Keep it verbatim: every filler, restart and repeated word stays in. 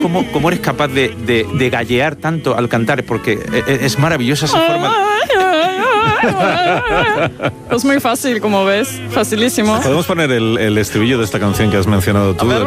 cómo, cómo eres capaz de, de, de gallear tanto al cantar, porque es maravillosa esa forma. Es muy fácil, como ves, facilísimo. ¿Podemos poner el, el estribillo de esta canción que has mencionado tú?